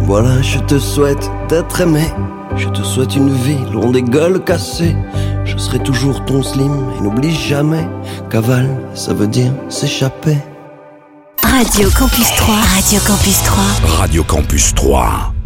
Voilà, je te souhaite d'être aimé. Je te souhaite une vie loin des gueules cassées. Je serai toujours ton slim et n'oublie jamais, cavale, ça veut dire s'échapper. Radio Campus 3. Radio Campus 3. Radio Campus 3.